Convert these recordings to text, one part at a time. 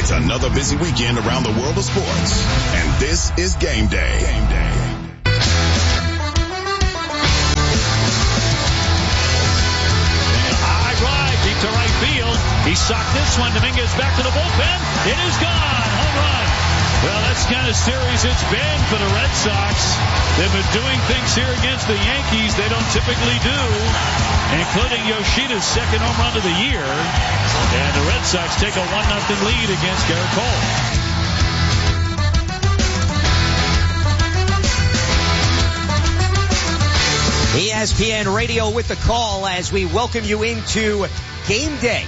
It's another busy weekend around the world of sports, and this is Game Day. Game Day. To right field. He socked this one. Dominguez back to the bullpen. It is gone. Home run. Well, that's the kind of series it's been for the Red Sox. They've been doing things here against the Yankees they don't typically do, including Yoshida's second home run of the year. And the Red Sox take a 1-0 lead against Garrett Cole. ESPN Radio with the call as we welcome you into Game Day.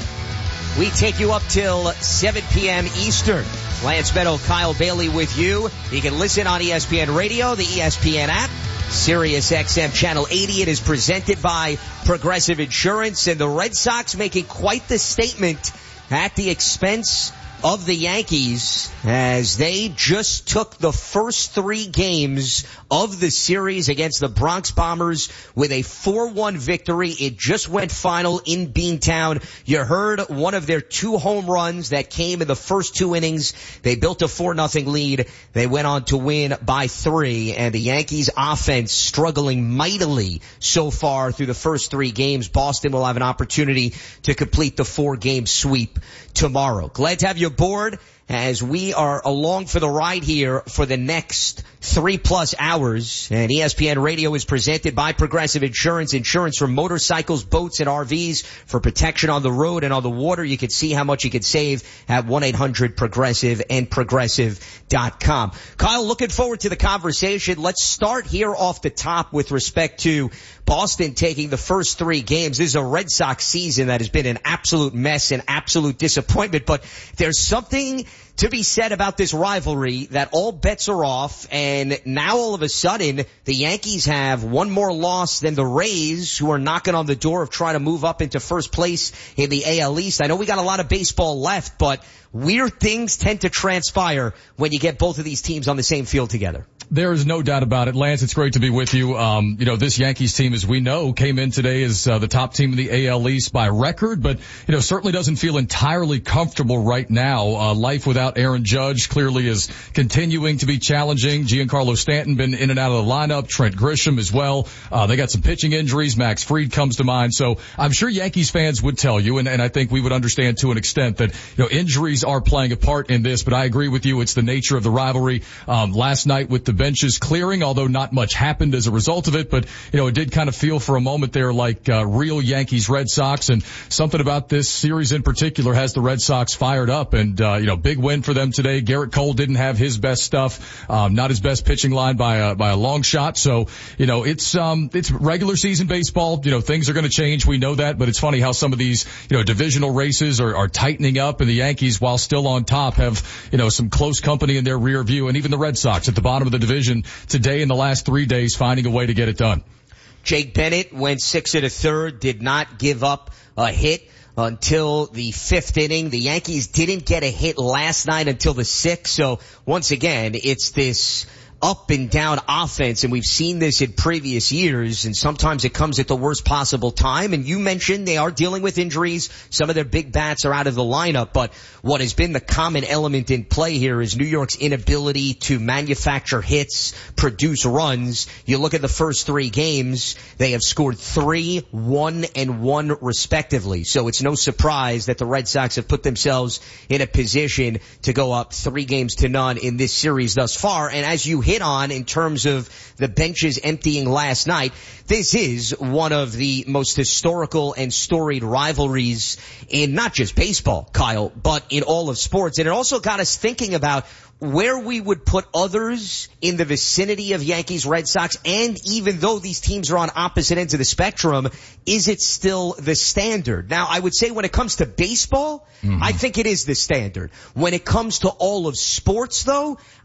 We take you up till 7 p.m. Eastern. Lance Meadow, Kyle Bailey with you. You can listen on ESPN Radio, the ESPN app, Sirius XM Channel 80. It is presented by Progressive Insurance, and the Red Sox making quite the statement at the expense of the Yankees as they just took the first 3 games of the series against the Bronx Bombers with a 4-1 victory. It just went final in Beantown. You heard one of their 2 home runs that came in the first 2 innings. They built a 4-0 lead. They went on to win by 3, and the Yankees offense struggling mightily so far through the first 3 games. Boston will have an opportunity to complete the 4-game sweep tomorrow. Glad to have you aboard as we are along for the ride here for the next 3+ hours. And ESPN Radio is presented by Progressive Insurance. Insurance for motorcycles, boats, and RVs for protection on the road and on the water. You can see how much you could save at 1-800-PROGRESSIVE and Progressive.com. Kyle, looking forward to the conversation. Let's start here off the top with respect to Boston taking the first 3 games. This is a Red Sox season that has been an absolute mess, an absolute disappointment, but there's something to be said about this rivalry that all bets are off, and now all of a sudden the Yankees have one more loss than the Rays, who are knocking on the door of trying to move up into first place in the AL East. I know we got a lot of baseball left, but weird things tend to transpire when you get both of these teams on the same field together. There is no doubt about it. Lance, it's great to be with you. This Yankees team, as we know, came in today as the top team in the AL East by record, but, certainly doesn't feel entirely comfortable right now. Life without Aaron Judge clearly is continuing to be challenging. Giancarlo Stanton been in and out of the lineup. Trent Grisham as well. They got some pitching injuries. Max Fried comes to mind. So I'm sure Yankees fans would tell you, and I think we would understand to an extent that, injuries are playing a part in this, but I agree with you. It's the nature of the rivalry. Last night with the benches clearing, although not much happened as a result of it, but it did kind of feel for a moment there like real Yankees Red Sox, and something about this series in particular has the Red Sox fired up, and big win for them today. Garrett Cole didn't have his best stuff, not his best pitching line by a long shot. So it's regular season baseball. Things are going to change, we know that, but it's funny how some of these divisional races are tightening up, and the Yankees, while still on top, have some close company in their rear view, and even the Red Sox at the bottom of the division today in the last 3 days finding a way to get it done. Jake Bennett went 6 1/3, did not give up a hit until the 5th inning. The Yankees didn't get a hit last night until the 6th. So once again, it's this up and down offense, and we've seen this in previous years, and sometimes it comes at the worst possible time. And you mentioned they are dealing with injuries. Some of their big bats are out of the lineup, but what has been the common element in play here is New York's inability to manufacture hits, produce runs. You look at the first 3 games, they have scored 3, 1, and 1 respectively. So it's no surprise that the Red Sox have put themselves in a position to go up 3-0 in this series thus far. And as you hit on in terms of the benches emptying last night, this is one of the most historical and storied rivalries in not just baseball, Kyle, but in all of sports. And it also got us thinking about where we would put others in the vicinity of Yankees Red Sox. And even though these teams are on opposite ends of the spectrum, is it still the standard? Now, I would say when it comes to baseball, I think it is the standard. When it comes to all of sports, though,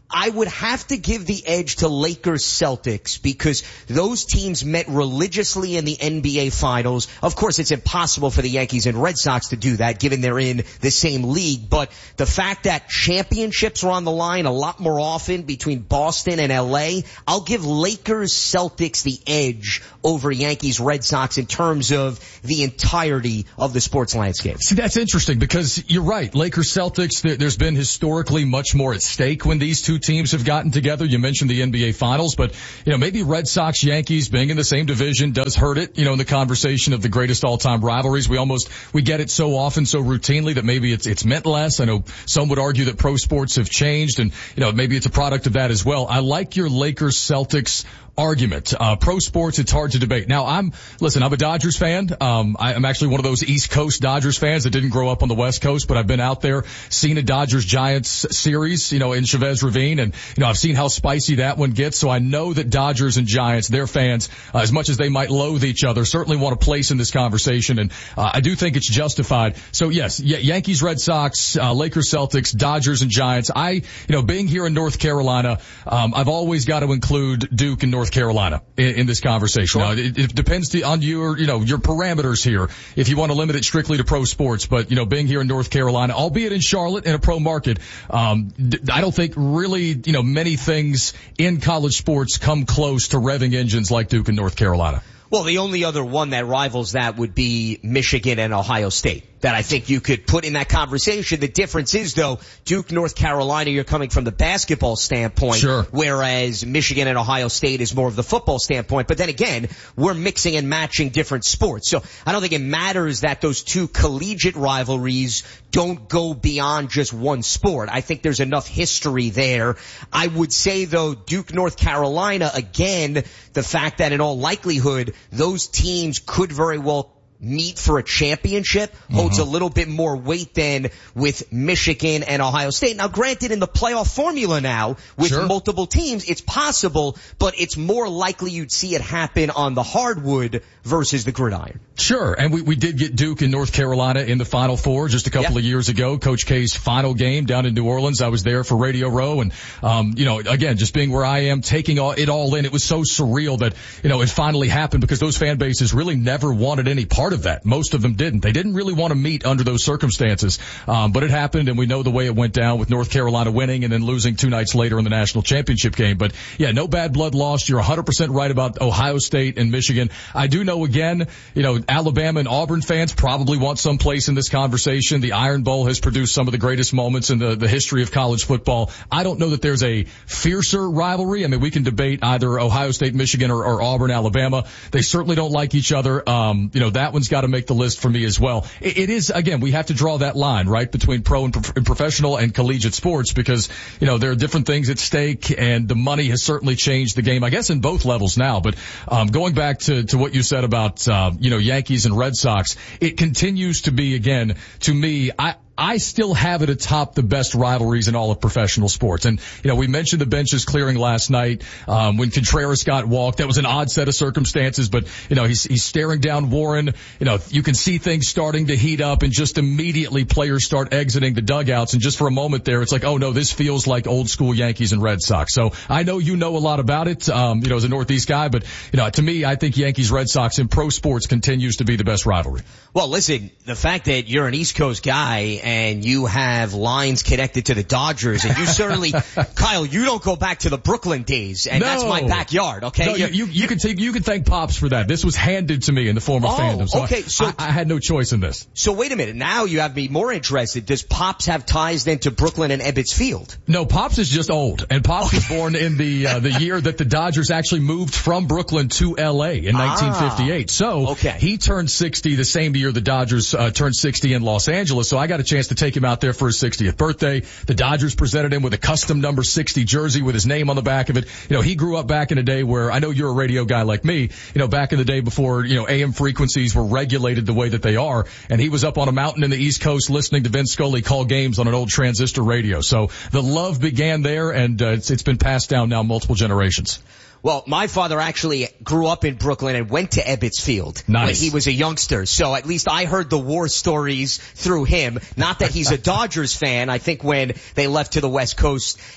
I would have to give the edge to Lakers Celtics because those teams met religiously in the NBA Finals. Of course, it's impossible for the Yankees and Red Sox to do that given they're in the same league. But the fact that championships are on the line a lot more often between Boston and LA, I'll give Lakers Celtics the edge over Yankees Red Sox in terms of the entirety of the sports landscape. See, that's interesting because you're right. Lakers Celtics, there's been historically much more at stake when these two teams have gotten together. You mentioned the NBA Finals, but, maybe Red Sox Yankees being in the same division does hurt it, in the conversation of the greatest all-time rivalries. We get it so often, so routinely that maybe it's meant less. I know some would argue that pro sports have changed and, maybe it's a product of that as well. I like your Lakers Celtics argument. Pro sports, it's hard to debate. Now, I'm a Dodgers fan. I'm actually one of those East Coast Dodgers fans that didn't grow up on the West Coast, but I've been out there, seen a Dodgers-Giants series, in Chavez Ravine, and, I've seen how spicy that one gets, so I know that Dodgers and Giants, their fans, as much as they might loathe each other, certainly want a place in this conversation, and I do think it's justified. So, yes, Yankees, Red Sox, Lakers, Celtics, Dodgers, and Giants. Being here in North Carolina, I've always got to include Duke and North Carolina in this conversation. Sure. Now, it depends on your parameters here if you want to limit it strictly to pro sports. But, being here in North Carolina, albeit in Charlotte in a pro market, I don't think really, many things in college sports come close to revving engines like Duke and North Carolina. Well, the only other one that rivals that would be Michigan and Ohio State that I think you could put in that conversation. The difference is, though, Duke, North Carolina, you're coming from the basketball standpoint, sure, whereas Michigan and Ohio State is more of the football standpoint. But then again, we're mixing and matching different sports. So I don't think it matters that those two collegiate rivalries don't go beyond just one sport. I think there's enough history there. I would say, though, Duke, North Carolina, again, the fact that in all likelihood, those teams could very well meet for a championship holds a little bit more weight than with Michigan and Ohio State. Now, granted, in the playoff formula now, with sure, multiple teams, it's possible, but it's more likely you'd see it happen on the hardwood versus the gridiron. Sure, and we did get Duke and North Carolina in the Final Four just a couple of years ago. Coach K's final game down in New Orleans. I was there for Radio Row, and again, just being where I am, taking it all in, it was so surreal that it finally happened because those fan bases really never wanted any part of that. Most of them didn't. They didn't really want to meet under those circumstances, but it happened, and we know the way it went down with North Carolina winning and then losing 2 nights later in the national championship game. But yeah, no bad blood lost. You're 100% right about Ohio State and Michigan. I do know, again, Alabama and Auburn fans probably want some place in this conversation. The Iron Bowl has produced some of the greatest moments in the history of college football. I don't know that there's a fiercer rivalry. I mean, we can debate either Ohio State, Michigan, or Auburn, Alabama. They certainly don't like each other. That one's got to make the list for me as well. It is, again, we have to draw that line, right, between pro and professional and collegiate sports because, there are different things at stake, and the money has certainly changed the game, I guess, in both levels now. But going back to what you said about, Yankees and Red Sox, it continues to be, again, to me, I still have it atop the best rivalries in all of professional sports. And, we mentioned the benches clearing last night, when Contreras got walked. That was an odd set of circumstances, but, he's staring down Warren. You can see things starting to heat up and just immediately players start exiting the dugouts. And just for a moment there, it's like, oh no, this feels like old school Yankees and Red Sox. So I know you know a lot about it, as a Northeast guy, but, to me, I think Yankees Red Sox in pro sports continues to be the best rivalry. Well, listen, the fact that you're an East Coast guy and you have lines connected to the Dodgers, and you certainly, Kyle, you don't go back to the Brooklyn days, and that's my backyard, okay? No, you can thank Pops for that. This was handed to me in the form of fandom, so okay, so I had no choice in this. So wait a minute, now you have me more interested. Does Pops have ties then to Brooklyn and Ebbets Field? No, Pops is just old, and Pops was born in the year that the Dodgers actually moved from Brooklyn to L.A. in 1958. So he turned 60 the same year the Dodgers turned 60 in Los Angeles, so I got a chance to take him out there for his 60th birthday. The Dodgers presented him with a custom number 60 jersey with his name on the back of it. He grew up back in a day where, I know you're a radio guy like me, back in the day before, AM frequencies were regulated the way that they are, and he was up on a mountain in the East Coast listening to Vince Scully call games on an old transistor radio. So the love began there, and it's been passed down now multiple generations. Well, my father actually grew up in Brooklyn and went to Ebbets Field when he was a youngster. So at least I heard the war stories through him. Not that he's a Dodgers fan. I think when they left to the West Coast, it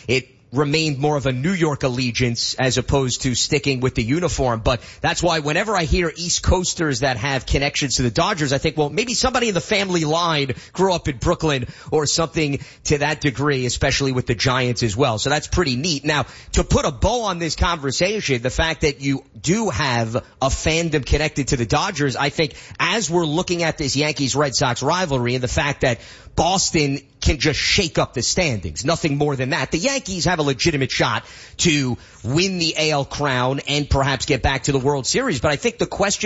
remained more of a New York allegiance as opposed to sticking with the uniform. But that's why whenever I hear East Coasters that have connections to the Dodgers, I think, well, maybe somebody in the family line grew up in Brooklyn or something to that degree, especially with the Giants as well. So that's pretty neat. Now, to put a bow on this conversation, the fact that you do have a fandom connected to the Dodgers, I think as we're looking at this Yankees-Red Sox rivalry and the fact that Boston can just shake up the standings, nothing more than that. The Yankees have a legitimate shot to win the AL crown and perhaps get back to the World Series. But I think the question